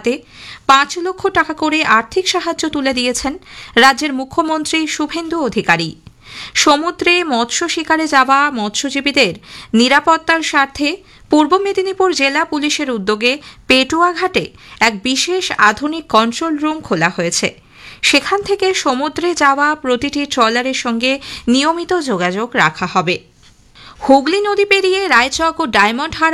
হাতে ৫ লক্ষ টাকা করে আর্থিক সাহায্য তুলে দিয়েছেন রাজ্যের মুখ্যমন্ত্রী শুভেন্দু অধিকারী। সমুদ্রে মৎস্য শিকারে যাওয়া মৎস্যজীবীদের নিরাপত্তার স্বার্থে পূর্ব মেদিনীপুর জেলা পুলিশের উদ্যোগে পেটুয়া ঘাটে এক বিশেষ আধুনিক কন্ট্রোল রুম খোলা হয়েছে। সেখান থেকে সমুদ্রে যাওয়া প্রতিটি ট্রলারের সঙ্গে নিয়মিত যোগাযোগ রাখা হবে। হুগলি নদী পেরিয়ে রায়চক ও ডায়মন্ড হারবার